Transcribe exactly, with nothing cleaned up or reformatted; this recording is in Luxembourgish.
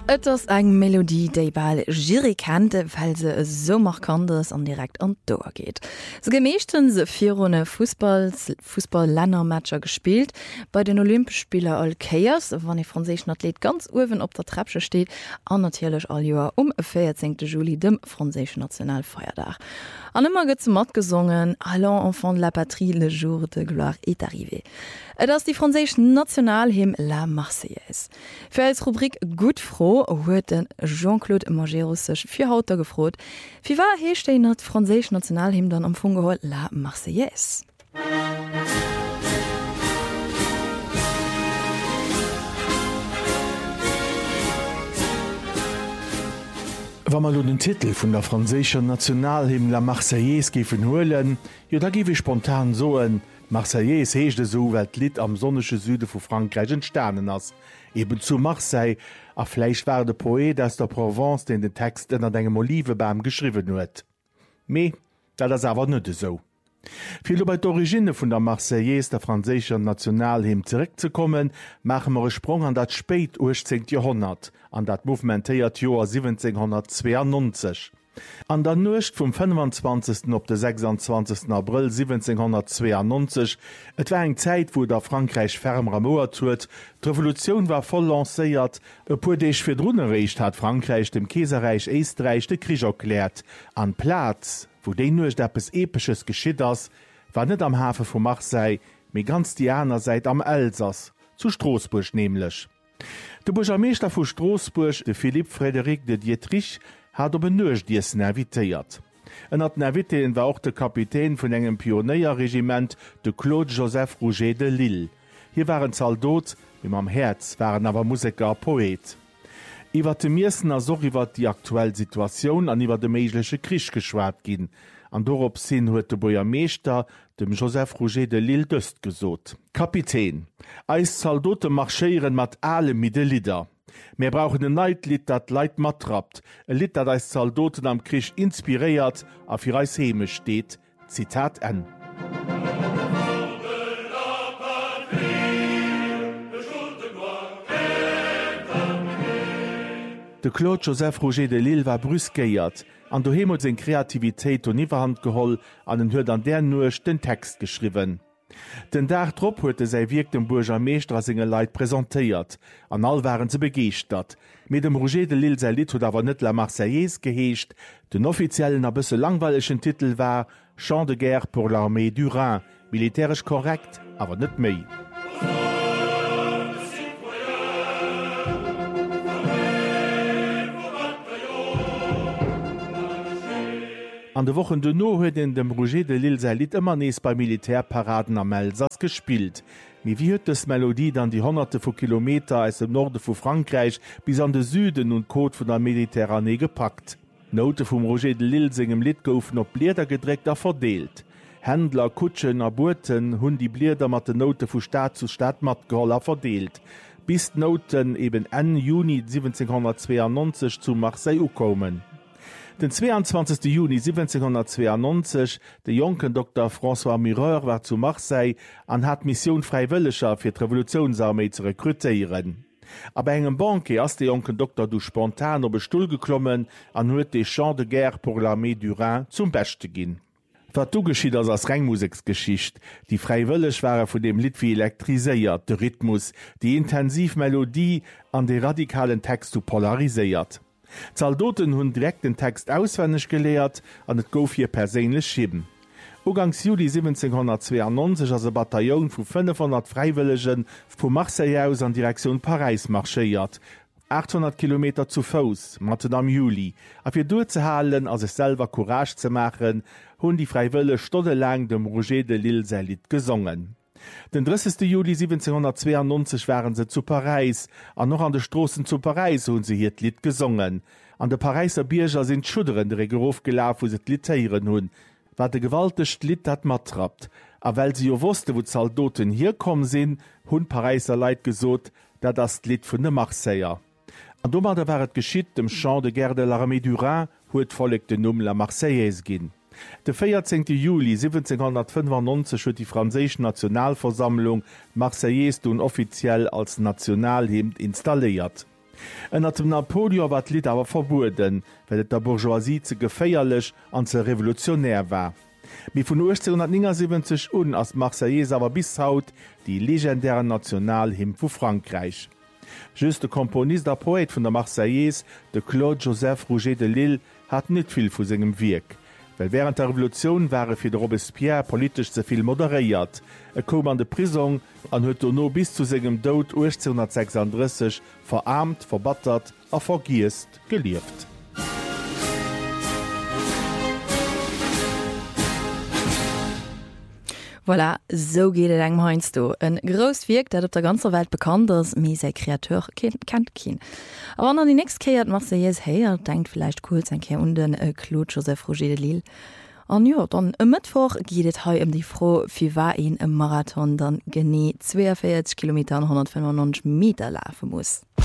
Et ass eng Melodie déi ball Jiri kannte, weil se so markantes an direkt an Door geht. So gemeeschten se virune Fußballs Fußball-Lännermatscher gespielt, bei den Olympischspieler all Chaos, wann e franzéschen Athlet ganz uwen op der Treppsche steht, an natierlech all Joer um vierzehnten Juli dem franzéschen Nationalfeiertag. An immer gët ze mat gesungen, Allons enfants de la patrie, le jour de gloire est arrivé. Et ass die franzéschen Nationalhymn La Marseillaise. Für als Rubrik gut froh huet den Jean-Claude Majerus sech vier Hauter gefrot. Wie war hechte dat franzésch Nationalhymn dann am Fungehol La Marseillaise? Wa mal den Titel vun der franzéscher Nationalhymn La Marseillaise gefen hoelen, jo da giwe spontan soen, Marseillaise heeschte so welt Lit am sonnesche Süde vu Frankreich en Sternen ass. Eben zu Marseille a fleich war de Poet ass der Provence den den Text ënner engem Olivebaum geschriwen huet. Me, dat ass awer nëtte so. Viel bei d'Origine vun der Marseillaise der franzéscher Nationalhymn zurückzukommen, machen wir Sprung an dat spät achtzehnten Jahrhundert, an dat Movementéiert Joer siebzehnhundertzweiundneunzig. An der Nucht vom fünfundzwanzigsten op den sechsundzwanzigsten April siebzehnhundertzweiundneunzig, et war eng Zeit, wo der Frankreich ferm Ramoer tuet, d'Revolution war voll lancéiert, e puer deich fir d'Runnerecht hat Frankreich dem Käserreich Eestreich de Krieg erklärt, an Platz, wo de nucht appes Episches geschitt ass, war net am Hafe vu Marseille, méi ganz die aner seit am Elsass, zu Straßburg nämlich. De Burgermeester vu Straßburg, de Philippe Frédéric de Dietrich, hat op benuch Dissen ervitéiert. En hat Nervitéen war auch de Kapitän vun engem Pioneierregiment de Claude Joseph Rouget de Lille. Hier waren Zaldot, wie am Herz waren awer Musiker a Poet. Iwer de Miessen as so iwwer die aktuelle Situation an iwwer de meiglesche Krich geschwaart ginn. An dorop sinn huet de Boiermeester dem Joseph Rouget de Lille dëst gesot. Kapitän, eis Zaldote marchéieren mat alle mit de Lider. Wir brauchen ein Neidlied, dat Leid matrappt, ein Lied, dat als Zaldoten am Krieg inspiriert, auf ihr als Heme steht. Zitat N. De Claude Joseph Rouget de Lille war brüskeiert, an do hemot sen Kreativitéit und Iwerhand geholl, an den huet an der Nuch den Text geschrieben. Den Dach trop huete sei Wirk dem Burgermeester singe Leiit präsentéiert, an all waren ze begeestert. Mit dem Rouget de Lille sei Lied huet awer net La Marseillaise geheescht, den offiziellen a bësse langweilschen Titel war Chant de guerre pour l'armée du Rhin, militärisch korrekt, aber net méi. An de Wochen de no huet in dem Rouget de Lille sei Lied immer nees bei Militärparaden am Elsass gespielt. Mi wie huet es Melodie dann die hunderte vu Kilometer aus dem Norde vu Frankreich bis an de Süden und Kot vun der Mediterranee gepackt. Note vum Rouget de Lille singem Lied goufen op Blieder gedreckter verdeelt. Händler, Kutschen, Aburten hunn die Blieder mat de Note vu Staat zu Stadt mat Goller verdeelt. Bis Noten eben Ende Juni siebzehnhundertzweiundneunzig zu Marseille kommen. Den zweiundzwanzigsten Juni siebzehnhundertzweiundneunzig, de jonken Doktor François Mireur war zu Marseille an hat Mission Freiwilliger fir d' Revolutionsarmee zu rekrutieren. Aber engem Banke ass de jonken Doktor du spontan op e Stuhl geklommen an huet de Chant de guerre pour l'armée du Rhin zum Beste ginn. Wat du geschiet ass as Rengmusiksgeschicht. Die Freiwillig waren vun dem Lied wie elektriséiert, de Rhythmus, die Intensivmelodie an de radikalen Text zu polariséiert. Zaldoten hunn direkt den Text auswendig geleert an et gouf hier perélech schiben. Ogangs Juli siebzehnhundertzweiundneunzig as e Bataillon vu fünfhundert Freiwilligen vu Marseille aus an Direktion Paris marschéiert, achthundert Kilometer zu Fuß, matten am Juli. A fir durchzuhalen, as es selber Courage zu machen, hunn die Freiwillige stundelang dem Rouget de Lille sei Lied gesungen. Den dreißigsten Juli siebzehnhundertzweiundneunzig waren se zu Paris, an noch an de Strossen zu Paris hunn se hier d Lied gesungen. An de Pariser Bierger sind Schudderen de Regerof gelaf, wo se Liieren hunn, wat de gewaltecht Lied dat mat trappt. A weil sie jo wusste, wo Zaldoten hier kommen sinn, hunn Pariser Leiit gesot, dat das Lied vun de Marseiller. An dommer da waret geschitt dem Chant de guerre de l'armée du Rhin, huet folleg den Numm La Marseillaise ginn. De vierzehnten Juli siebzehnhundertfünfundneunzig huet die Franzésche Nationalversammlung Marseillaise nun offiziell als Nationalhymn installiert. Ennner dem Napoleon wat Lied awer verbuden, wellt der Bourgeoisie ze geféierlech an ze revolutionär war. Mi vun achtzehnhundertneunundsiebzig un ass Marseillaise awer bis haut die legendären Nationalhymn vu Frankreich. Just de Komponist der Poet vun der Marseillaise, de Claude Joseph Rouget de Lille, hat net vill vu segem Wirk. Well während der Revolution waren fir de Robespierre politisch zeviel moderéiert. Er kom an de Prison an huet no bis zu segem Dout achtzehnhundertsechsunddreißig verarmt, verbattert a vergiest gelieft. Voilà, so geht es eng meinst du. Ein groß Wirk, dat op der ganze Welt bekannt ist, mi sei Kreateur kennt kin. Aber wenn er die nächste kehrt, macht er jetzt her, denkt vielleicht kurz ein Kehr und den äh, Claude Joseph Rouget de Lille. Und ja, dann am Mittwoch geht es heute um die Frage, wie war ihn im Marathon dann genau zweiundvierzig Kilometer und hundertfünfundneunzig Meter laufen muss.